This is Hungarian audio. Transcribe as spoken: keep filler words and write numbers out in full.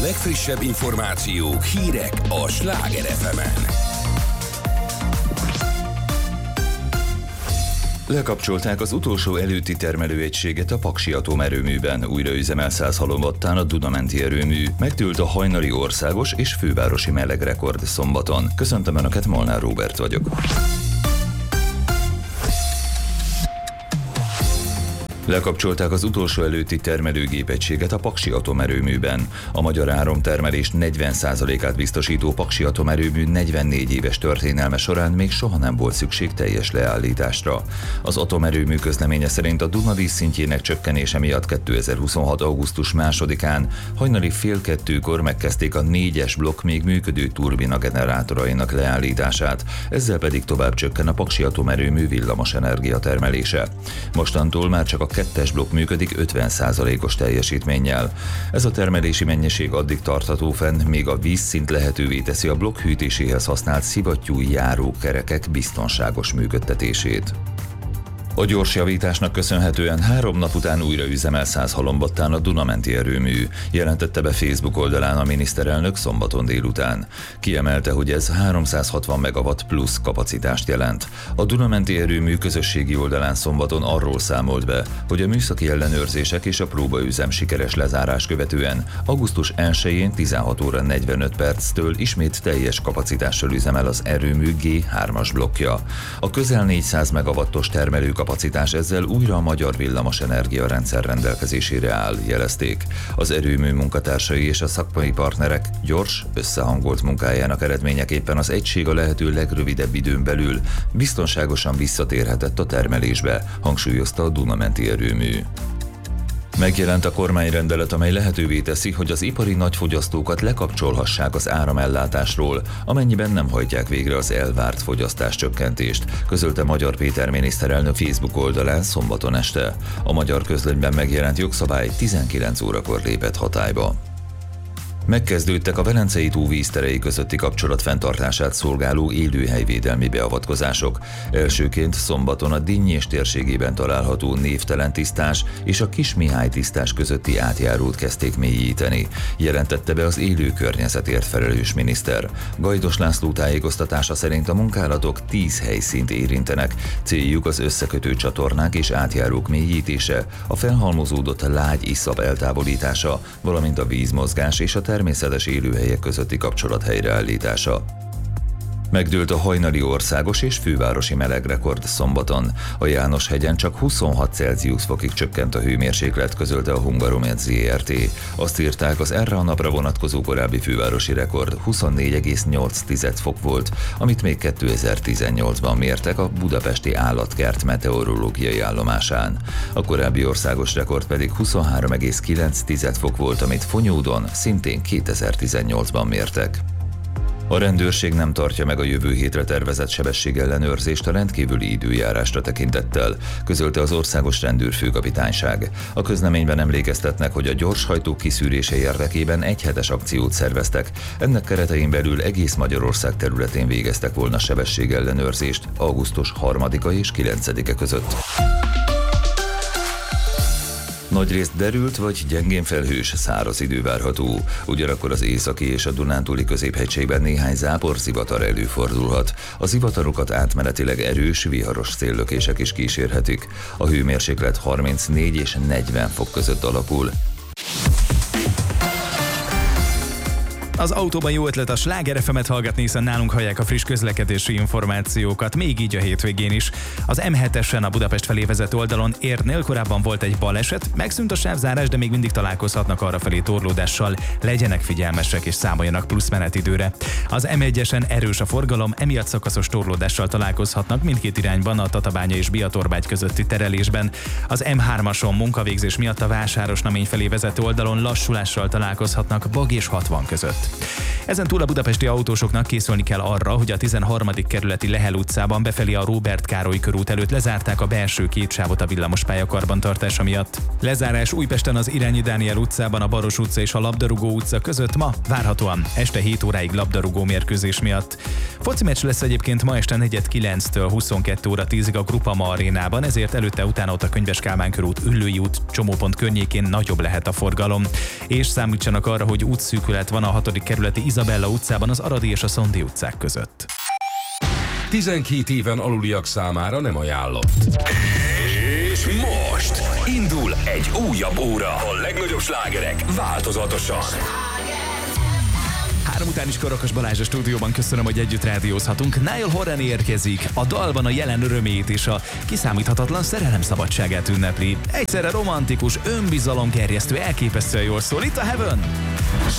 legfrissebb információk, hírek a Sláger ef emen. Lekapcsolták az utolsó előtti termelőegységet a Paksi atomerőműben. Újra üzemel száz halomwattán a Duna-menti erőmű. Megdőlt a hajnali országos és fővárosi melegrekord szombaton. Köszöntöm Önöket, Molnár Róbert vagyok. Lekapcsolták az utolsó előtti termelőgépegységet a Paksi atomerőműben. A magyar áramtermelés negyven százalékát biztosító Paksi atomerőmű negyvennégy éves történelme során még soha nem volt szükség teljes leállításra. Az atomerőmű közleménye szerint a Duna vízszintjének csökkenése miatt kétezer-huszonhat. augusztus másodikán hajnali fél kettőkor megkezdték a négyes blokk még működő turbina generátorainak leállítását, ezzel pedig tovább csökken a Paksi atomerőmű villamos energiatermelése. Mostantól már csak a kettes blokk működik ötven százalékos teljesítménnyel. Ez a termelési mennyiség addig tartható fenn, míg a vízszint lehetővé teszi a blokk hűtéséhez használt szivattyú járókerekek biztonságos működtetését. A gyors javításnak köszönhetően három nap után újra üzemel száz halomwattán a Duna-menti erőmű, jelentette be Facebook oldalán a miniszterelnök szombaton délután. Kiemelte, hogy ez háromszázhatvan megawatt plusz kapacitást jelent. A Duna-menti erőmű közösségi oldalán szombaton arról számolt be, hogy a műszaki ellenőrzések és a próbaüzem sikeres lezárás követően augusztus elsején tizenhat óra negyvenöt perctől ismét teljes kapacitással üzemel az erőmű gé hármas blokkja. A közel négyszáz megawattos termelő kapacitás ezzel újra a magyar villamos energiarendszer rendelkezésére áll, jelezték. Az erőmű munkatársai és a szakmai partnerek gyors, összehangolt munkájának eredményeképpen az egység a lehető legrövidebb időn belül biztonságosan visszatérhetett a termelésbe, hangsúlyozta a Duna-menti erőmű. Megjelent a kormányrendelet, amely lehetővé teszi, hogy az ipari nagyfogyasztókat lekapcsolhassák az áramellátásról, amennyiben nem hajtják végre az elvárt fogyasztáscsökkentést, közölte Magyar Péter miniszterelnök Facebook oldalán szombaton este. A magyar közlönyben megjelent jogszabály tizenkilenc órakor lépett hatályba. Megkezdődtek a Velencei-tó vízterei közötti kapcsolat fenntartását szolgáló élőhelyvédelmi beavatkozások. Elsőként szombaton a Dinnyés térségében található Névtelen tisztás és a Kismihály tisztás közötti átjárót kezdték mélyíteni, jelentette be az élő környezetért felelős miniszter. Gajdos László tájékoztatása szerint a munkálatok tíz helyszínt érintenek, céljuk az összekötő csatornák és átjárók mélyítése, a felhalmozódott lágy iszap eltávolítása, valamint a vízmozgás és a természetes élőhelyek közötti kapcsolat helyreállítása. Megdőlt a hajnali országos és fővárosi melegrekord szombaton. A János-hegyen csak huszonhat Celsius fokig csökkent a hőmérséklet, közölte a Hungaromet zé er té. Azt írták, az erre a napra vonatkozó korábbi fővárosi rekord huszonnégy egész nyolc fok volt, amit még kétezer-tizennyolcban mértek a budapesti állatkert meteorológiai állomásán. A korábbi országos rekord pedig huszonhárom egész kilenc fok volt, amit Fonyódon szintén kétezer-tizennyolcban mértek. A rendőrség nem tartja meg a jövő hétre tervezett sebességellenőrzést a rendkívüli időjárásra tekintettel, közölte az országos rendőrfőkapitányság. A közleményben emlékeztetnek, hogy a gyorshajtók kiszűrése érdekében egyhetes akciót szerveztek. Ennek keretein belül egész Magyarország területén végeztek volna sebességellenőrzést augusztus harmadika és kilencedike között. Nagyrészt derült vagy gyengén felhős, száraz idő várható. Ugyanakkor az északi és a Dunántúli középhegységben néhány záporzivatar előfordulhat. A zivatarokat átmenetileg erős, viharos széllökések is kísérhetik. A hőmérséklet harmincnégy és negyven fok között alakul. Az autóban jó ötlet a Sláger ef emet hallgatni, hiszen nálunk hallják a friss közlekedési információkat, még így a hétvégén is. Az em hetesen a Budapest felé vezető oldalon Értnél korábban volt egy baleset, megszűnt a sávzárás, de még mindig találkozhatnak arrafelé torlódással. Legyenek figyelmesek és számoljanak plusz menetidőre. Az em egyesen erős a forgalom, emiatt szakaszos torlódással találkozhatnak mindkét irányban a Tatabánya és Biatorbágy közötti terelésben. Az em hármason munkavégzés miatt a Vásárosnamény felé vezető oldalon lassulással találkozhatnak Bag és hatvan között. miatt. Ezen túl a budapesti autósoknak készülni kell arra, hogy a tizenharmadik kerületi Lehel utcában befelé a Róbert Károly körút előtt lezárták a belső két sávot a villamospálya karbantartása miatt. Lezárás Újpesten az Irányi Dániel utcában a Baros utca és a Labdarúgó utca között ma várhatóan este hét óráig labdarúgó mérkőzés miatt. Foci meccs lesz egyébként ma este negyed kilenctől huszonkettő óra tízig a Grupama arénában, ezért előtte-utána ott a Könyves Kálmán körút, Üllői út, Csomópont környékén nagyobb lehet a forgalom. És számítsanak arra, hogy útszűkület van a hatodik kerületi Izabella utcában az Aradi és a Szondi utcák között. tizenkét éven aluliak számára nem ajánlott. És most indul egy újabb óra. A legnagyobb slágerek változatosan. Három után is Karakas Balázs a stúdióban, köszönöm, hogy együtt rádiózhatunk. Niall Horan érkezik, a dalban a jelen örömét és a kiszámíthatatlan szerelem szabadságát ünnepli. Egyszerre romantikus, önbizalomgerjesztő, elképesztően jól szól. Itt a Heaven!